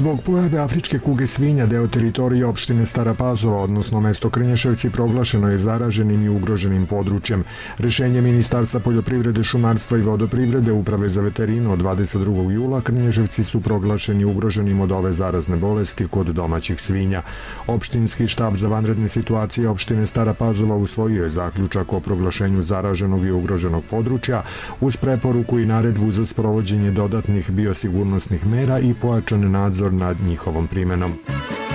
Zbog pojave afričke kuge svinja deo teritorije opštine Stara Pazova, odnosno mesto Krnješevci, proglašeno je zaraženim i ugroženim područjem. Rešenje Ministarstva poljoprivrede, šumarstva i vodoprivrede, Uprave za veterinu od 22. jula Krnješevci su proglašeni ugroženim od ove zarazne bolesti kod domaćih svinja. Opštinski štab za vanredne situacije opštine Stara Pazova usvojio je zaključak o proglašenju zaraženog i ugroženog područja uz preporuku i naredbu za sprovođenje dodatnih biosigurnosnih mera i pojačan nadzor nad njihovom primenom.